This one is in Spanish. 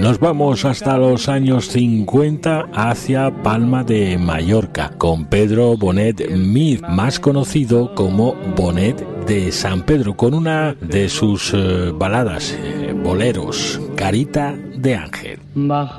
Nos vamos hasta los años 50 hacia Palma de Mallorca con Pedro Bonet Mir, más conocido como Bonet de San Pedro, con una de sus baladas, boleros, Carita de Ángel.